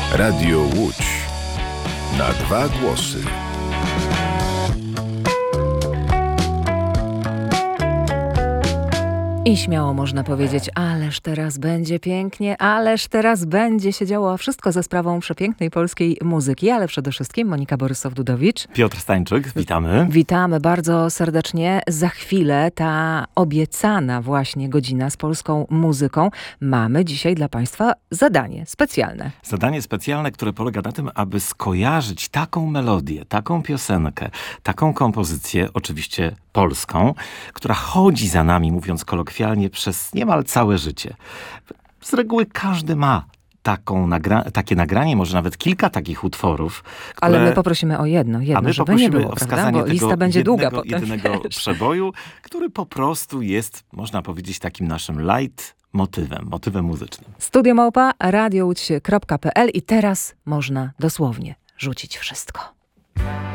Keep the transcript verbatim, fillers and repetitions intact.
Radio Łódź. Na dwa głosy. I śmiało można powiedzieć, ależ teraz będzie pięknie, ależ teraz będzie się działo wszystko za sprawą przepięknej polskiej muzyki, ale przede wszystkim Monika Borysow-Dudowicz. Piotr Stańczyk, witamy. Witamy bardzo serdecznie. Za chwilę ta obiecana właśnie godzina z polską muzyką. Mamy dzisiaj dla Państwa zadanie specjalne. Zadanie specjalne, które polega na tym, aby skojarzyć taką melodię, taką piosenkę, taką kompozycję, oczywiście polską, która chodzi za nami, mówiąc kolokwialnie, przez niemal całe życie. Z reguły każdy ma taką nagra- takie nagranie, może nawet kilka takich utworów. Które... Ale my poprosimy o jedno, jedno, A my żeby nie było, o prawda? wskazanie Bo tego lista będzie jednego, długa potem. jedynego przeboju, który po prostu jest, można powiedzieć, takim naszym light motywem, motywem muzycznym. Studio Małpa, radio łódź kropka p l i teraz można dosłownie rzucić wszystko.